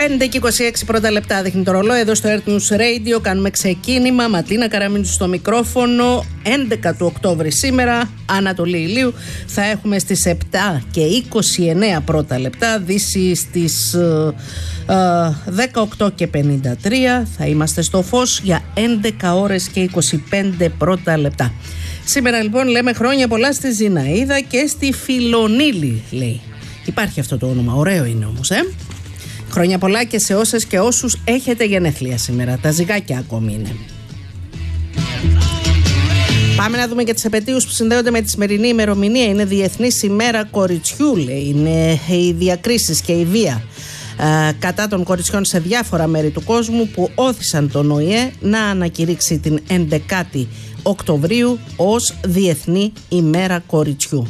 5 και 26 πρώτα λεπτά δείχνει το ρολόι εδώ στο Earth News Radio. Κάνουμε ξεκίνημα. Ματίνα Καραμίνου στο μικρόφωνο. 11 του Οκτώβρη σήμερα, Ανατολή ηλίου. Θα έχουμε στις 7 και 29 πρώτα λεπτά. Δύση στις 18 και 53. Θα είμαστε στο φως για 11 ώρες και 25 πρώτα λεπτά. Σήμερα λοιπόν λέμε χρόνια πολλά στη Ζηναΐδα και στη Φιλονίλη, λέει. Υπάρχει αυτό το όνομα, ωραίο είναι όμως, Χρόνια πολλά και σε όσες και όσους έχετε γενέθλια σήμερα. Τα ζυγάκια ακόμη είναι. Πάμε να δούμε και τις επετείους που συνδέονται με τη σημερινή ημερομηνία. Είναι Διεθνής ημέρα κοριτσιού, λέει. Είναι οι διακρίσεις και η βία κατά των κοριτσιών σε διάφορα μέρη του κόσμου που όθησαν τον ΟΗΕ να ανακηρύξει την 11η Οκτωβρίου ως Διεθνή ημέρα κοριτσιού.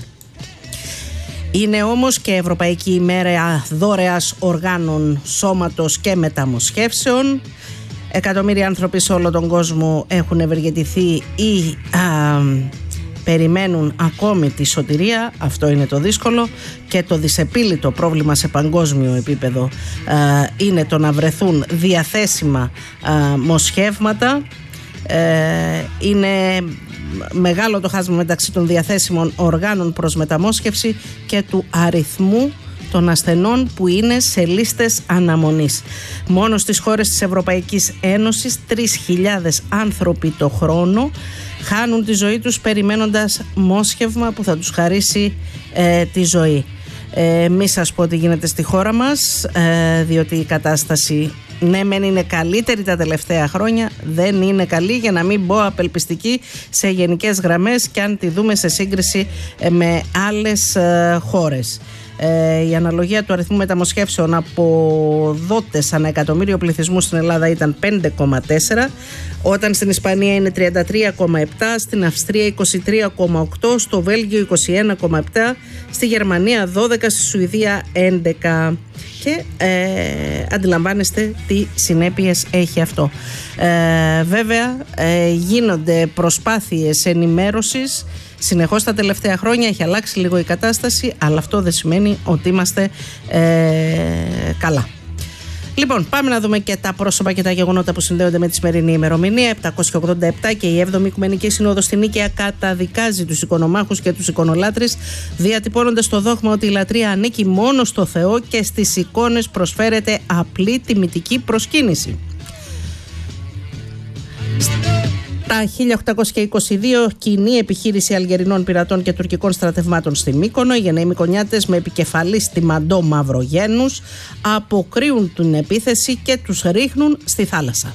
Είναι όμως και Ευρωπαϊκή ημέρα δωρεάς οργάνων σώματος και μεταμοσχεύσεων. Εκατομμύρια άνθρωποι σε όλο τον κόσμο έχουν ευεργετηθεί ή περιμένουν ακόμη τη σωτηρία. Αυτό είναι το δύσκολο και το δυσεπίλητο πρόβλημα σε παγκόσμιο επίπεδο είναι το να βρεθούν διαθέσιμα μοσχεύματα. Είναι μεγάλο το χάσμα μεταξύ των διαθέσιμων οργάνων προς μεταμόσχευση και του αριθμού των ασθενών που είναι σε λίστες αναμονής. Μόνο στις χώρες της Ευρωπαϊκής Ένωσης 3.000 άνθρωποι το χρόνο χάνουν τη ζωή τους περιμένοντας μόσχευμα που θα τους χαρίσει τη ζωή. Μη σας πω τι γίνεται στη χώρα μας, διότι η κατάσταση ναι μεν είναι καλύτερη τα τελευταία χρόνια, δεν είναι καλή, για να μην πω απελπιστική σε γενικές γραμμές και αν τη δούμε σε σύγκριση με άλλες χώρες. Η αναλογία του αριθμού μεταμοσχεύσεων από δότες ανά εκατομμύριο πληθυσμού στην Ελλάδα ήταν 5,4, όταν στην Ισπανία είναι 33,7, στην Αυστρία 23,8, στο Βέλγιο 21,7, στη Γερμανία 12, στη Σουηδία 11. Και αντιλαμβάνεστε τι συνέπειες έχει αυτό. Βέβαια γίνονται προσπάθειες ενημέρωσης συνεχώς τα τελευταία χρόνια, έχει αλλάξει λίγο η κατάσταση, αλλά αυτό δεν σημαίνει ότι είμαστε καλά. Λοιπόν, πάμε να δούμε και τα πρόσωπα και τα γεγονότα που συνδέονται με τη σημερινή ημερομηνία. 787 και η 7η Οικουμενική Σύνοδος στη Νίκαια καταδικάζει τους οικονομάχους και τους εικονολάτρες, διατυπώνοντας το δόγμα ότι η λατρεία ανήκει μόνο στο Θεό και στις εικόνες προσφέρεται απλή τιμητική προσκύνηση. Τα 1822 κοινή επιχείρηση Αλγερινών πειρατών και τουρκικών στρατευμάτων στη Μύκονο. Οι γενναίοι Μυκονιάτες με επικεφαλή στη Μαντό Μαυρογένους αποκρύουν την επίθεση και τους ρίχνουν στη θάλασσα.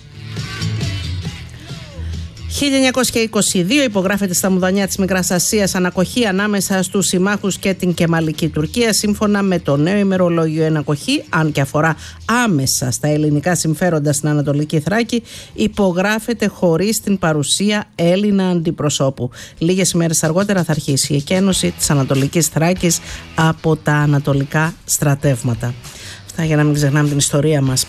1922 υπογράφεται στα Μουδανιά της Μικράς Ασίας ανακοχή ανάμεσα στους συμμάχους και την Κεμαλική Τουρκία. Σύμφωνα με το νέο ημερολόγιο, ανακοχή, αν και αφορά άμεσα στα ελληνικά συμφέροντα στην Ανατολική Θράκη, υπογράφεται χωρίς την παρουσία Έλληνα αντιπροσώπου. Λίγες ημέρες αργότερα θα αρχίσει η εκένωση της Ανατολικής Θράκης από τα ανατολικά στρατεύματα. Αυτά για να μην ξεχνάμε την ιστορία μας.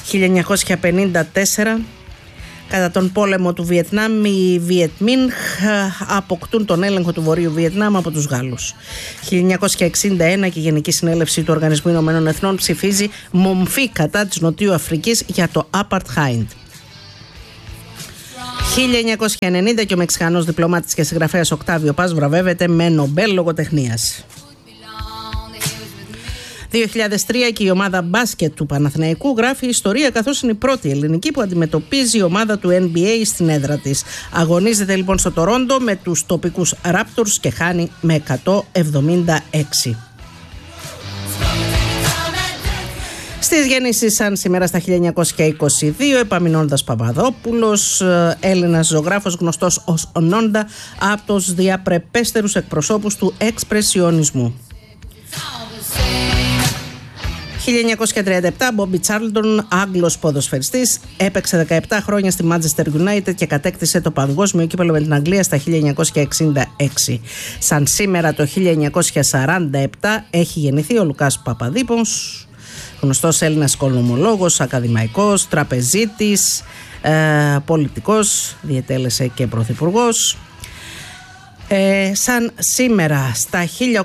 1954. Κατά τον πόλεμο του Βιετνάμ, οι Βιετμίν αποκτούν τον έλεγχο του Βορείου Βιετνάμ από τους Γάλλους. 1961 και η Γενική Συνέλευση του Οργανισμού Ηνωμένων Εθνών ψηφίζει μομφή κατά της Νοτιού Αφρικής για το Apartheid. 1990 και ο Μεξικανός διπλωμάτης και συγγραφέας Οκτάβιο Πας βραβεύεται με Νομπέλ λογοτεχνίας. 2003 και η ομάδα μπάσκετ του Παναθηναϊκού γράφει ιστορία, καθώς είναι η πρώτη ελληνική που αντιμετωπίζει η ομάδα του NBA στην έδρα της. Αγωνίζεται λοιπόν στο Τορόντο με τους τοπικούς Raptors και χάνει με 176. Στις γεννήσεις σαν σήμερα στα 1922, Επαμινώντας Παπαδόπουλος, Έλληνας ζωγράφος γνωστός ως Νόντα, από τους διαπρεπέστερους εκπροσώπους του εξπρεσιονισμού. 1937, Μπόμπι Τσάρλτον, Άγγλος ποδοσφαιριστής, έπαιξε 17 χρόνια στη Manchester United και κατέκτησε το παγκόσμιο κύπελλο με την Αγγλία στα 1966. Σαν σήμερα το 1947 έχει γεννηθεί ο Λουκάς Παπαδίπος, γνωστός Έλληνας οικονομολόγος, ακαδημαϊκός, τραπεζίτης, πολιτικός, διετέλεσε και πρωθυπουργός. Σαν σήμερα στα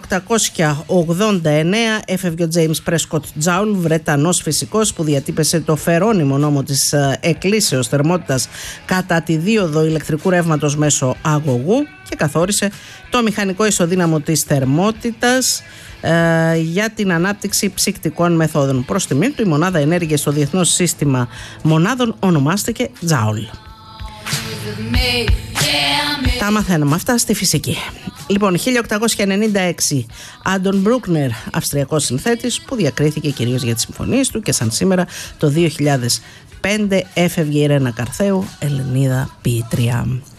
1889 έφευγε ο James Prescott Joule, Βρετανός φυσικός που διατύπωσε το φερώνυμο νόμο της εκκλήσεως θερμότητας κατά τη δίωδο ηλεκτρικού ρεύματος μέσω αγωγού και καθόρισε το μηχανικό ισοδύναμο της θερμότητας για την ανάπτυξη ψυκτικών μεθόδων. Προς τιμή του η μονάδα ενέργειας στο Διεθνώς Σύστημα Μονάδων ονομάστηκε Joule. Τα μαθαίνουμε αυτά στη φυσική. Λοιπόν, 1896, Άντον Μπρούκνερ, αυστριακός συνθέτης που διακρίθηκε κυρίως για τις συμφωνίες του, και σαν σήμερα το 2005 έφευγε η Ρένα Καρθέου, Ελληνίδα ποιήτρια.